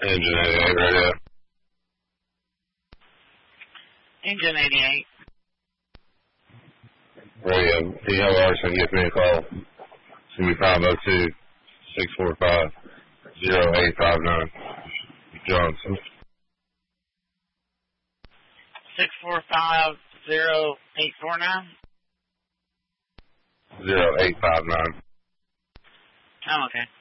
Engine 88 radio. Engine 88. Radio. D.O. Larson, give me a call. It's going to be 502-645-0859. Johnson. 645-0849? 0859. Oh, okay.